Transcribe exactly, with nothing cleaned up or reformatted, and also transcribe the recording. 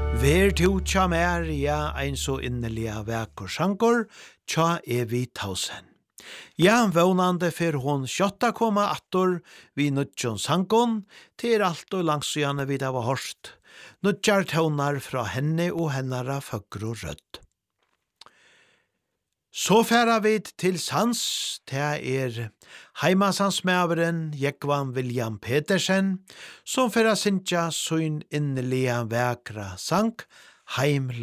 Ver to tja mer, ja, ein så innelige vekkor sjankor, tja er vi tausen. Ja, vånande for hon kjotta koma attor, vi nudjon sankon, til alt og langsujane vi da var horst. Nudjar taunar fra henne og hennara føgro rødd. Så færa vi til sans, det er heimasansmæveren Jekvan William Petersen, som færa sinja søyn innelige vekra sang, Heim